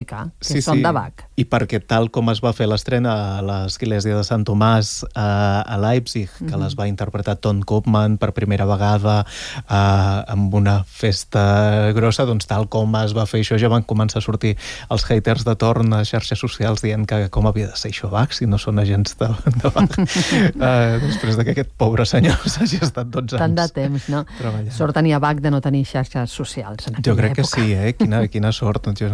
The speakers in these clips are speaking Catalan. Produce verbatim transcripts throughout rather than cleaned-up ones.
clàssica, que sí, són sí. de Bach. I perquè tal com es va fer l'estrena a l'església de Sant Tomàs a, a Leipzig, que mm-hmm. les va interpretar Ton Koopman per primera vegada uh, amb una festa grossa, doncs tal com es va fer això ja van començar a sortir els haters de torn a xarxes socials dient que com havia de ser això Bach si no són agents de, de Bach. uh, després que aquest pobre senyor s'hagi estat dotze anys. Tant de temps, no? Treballant. Sort tenia Bach de no tenir xarxes socials en aquella Jo crec època. que sí, eh? Quina, quina sort. Jo,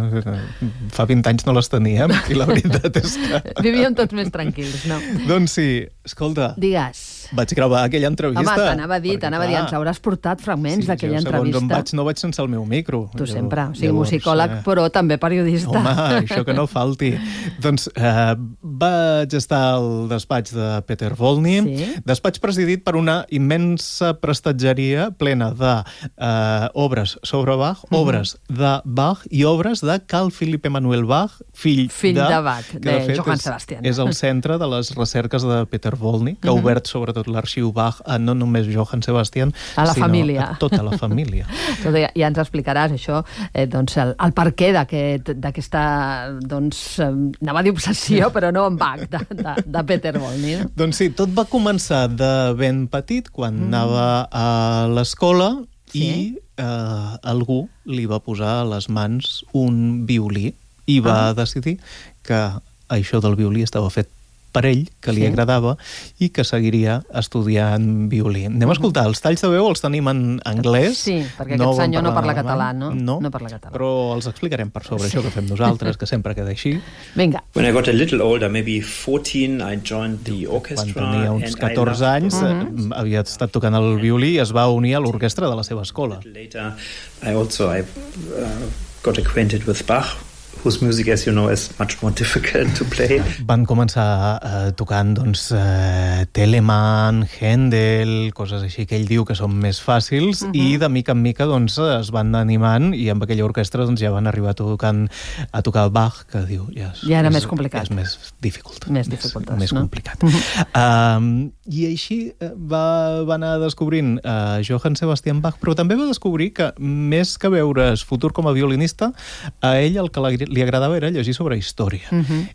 fa vint anys no les teníem i la veritat és que... Vivíem tots més tranquils, no? Doncs sí, escolta, Digues. vaig gravar aquella entrevista. Home, t'anava a dir, t'anava a dir, ens hauràs portat fragments sí, d'aquella jo, entrevista. Segons on vaig, no vaig sense el meu micro. Tu Jo, sempre, o sigui, llavors, musicòleg, eh... però també periodista. Home, això que no falti. Doncs eh, vaig estar al despatx de Peter Volny, Sí. despatx presidit per una immensa prestatgeria plena de eh, obres sobre Bach, Mhm. obres de Bach i obres de Carl Philipp Emanuel Bach, fill, Fill de, de Bach, que, de fet, Johann és, Sebastian. És el centre de les recerques de Peter Volny, que ha Mhm. obert sobretot l'arxiu Bach a no només Johann Sebastian, A la sinó família. a tota la família. Tot, ja, ja ens explicaràs això, eh, doncs el, el per què d'aquesta, doncs, eh, anava a dir obsessió, però no en Bach, de, de, de Peter Volny. No? Doncs sí, tot va començar de ben petit, quan mm. anava a l'escola, Sí. i eh, algú li va posar a les mans un violí i va Ah. decidir que això del violí estava fet per ell, que li Sí. agradava, i que seguiria estudiant violí. Anem a escoltar, els talls de veu els tenim en anglès. Sí, perquè no aquest senyor vam no parla alemany, català, no? No, No parla català. però els explicarem per sobre, sí. Això que fem nosaltres, que sempre queda així. Vinga. When I got a little older, maybe fourteen, I joined the Quan orchestra. tenia uns and I catorze loved anys, the eh, songs. havia estat tocant el violí i es va unir a l'orquestra de la seva escola. Later, I also I uh, got acquainted with Bach, whose music, as you know, is much more difficult to play. Van començar eh, tocant doncs, eh, Telemann, Händel, coses així que ell diu que són més fàcils, uh -huh. i de mica en mica doncs, es van animant i amb aquella orquestra doncs, ja van arribar tocant, a tocar Bach, que diu ja, és, Ja era és, més complicat. És més dificult. Més dificultós, més no? complicat. Uh -huh. um, I així va, va anar descobrint uh, Johann Sebastian Bach, però també va descobrir que més que veure's futur com a violinista, a ell el que li agradava era llegir sobre història. Uh -huh.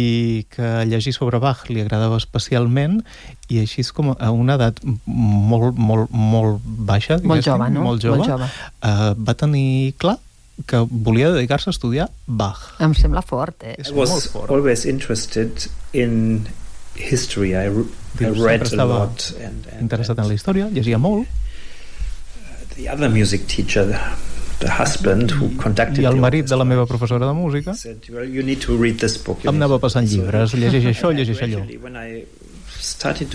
I que llegir sobre Bach li agradava especialment, i així és com a una edat molt, molt, molt baixa, Molt jove, no? Molt jove, Molt jove. Uh, va tenir clar que volia dedicar-se a estudiar Bach. Em sembla fort, eh? És I molt was fort. always interested in history. I, re- I Diu, read sempre a estava lot. And, and, interessat en and la història, llegia molt, the other music teacher, the, the husband who conducted i el the marit de la orchestra, meva professora de música said, well, you need to read this book. You em need anava to- passant So- llibres, llegeix això, and I llegeix allò. gradually, when I started to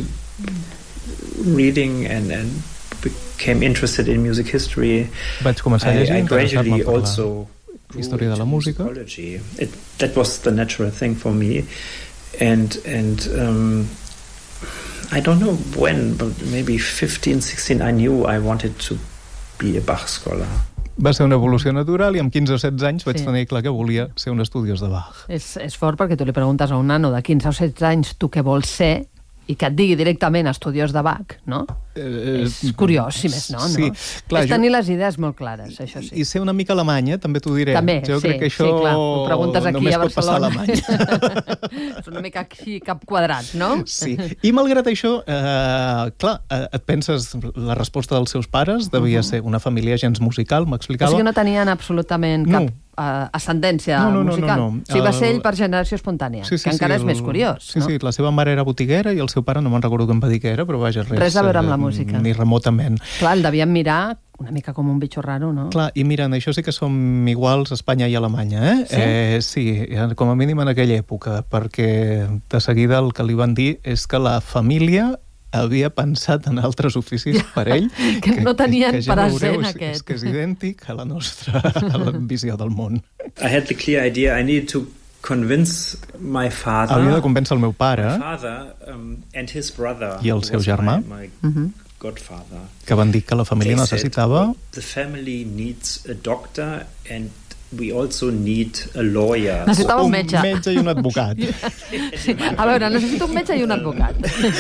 reading and, and became interested in music history, Vaig començar a I, llegir, I interessar-me gradually per la also grew història de la into música. musicology. It, that was the natural thing for me, and and um, I don't know when, but maybe fifteen, sixteen, I knew I wanted to be a Bach scholar. Va ser una evolució natural i amb quinze o setze anys vaig Sí. tenir clar que volia ser un estudiós de Bach. És, és fort perquè tu li preguntes a un nano de quinze o setze anys tu què vols ser i que et digui directament estudiós de Bach, no? Eh, És curiós, si més no, sí, no? clar, és jo- tenir les idees molt clares, això sí. I ser una mica alemanya, també t'ho diré. També, jo sí, crec que això sí, clar. Ho preguntes aquí només a pot passar a Barcelona. Alemanya. És una mica aquí cap quadrat, no? Sí, i malgrat això, eh, clar, eh, et penses, la resposta dels seus pares devia ser una família gens musical, O m'explicava. sigui que no tenien absolutament cap No. eh, ascendència No, no, no, musical. no, no. O sigui, va ser El- ell per generació espontània, Sí, sí, que encara sí, és més el- curiós, sí, no? Sí, la seva mare era botiguera i el seu pare, no me'n recordo què em va dir que era, però vaja, res. Res a veure amb la eh, música. Ni remotament. Clar, el devien mirar una mica com un bitxo raro, no? Clar, i mira, en això sí que som iguals a Espanya i Alemanya, eh? Sí? Eh, sí, com a mínim en aquella època, perquè de seguida el que li van dir és que la família havia pensat en altres oficis Ja, per ell. que no tenien ja present veureu, és- aquest. És que és idèntic a la nostra a la visió del món. I had the clear idea I needed to convince my father. Havia de convèncer el meu pare, My father um, and his brother. I el who seu was germà. My, my Mhm. godfather. que van dir que la família They said, necessitava the family needs a doctor and we also need a lawyer. Necessitava un un metge. metge i un advocat. A veure, necessito un metge i un advocat.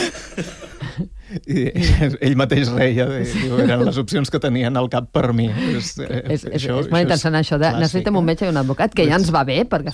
I ell mateix reia, de, diu, eren les opcions que tenien al cap per mi. És, eh, És, és, això- és molt interessant això de clàssic, necessitem un eh? metge i un advocat, que ja ens va bé, perquè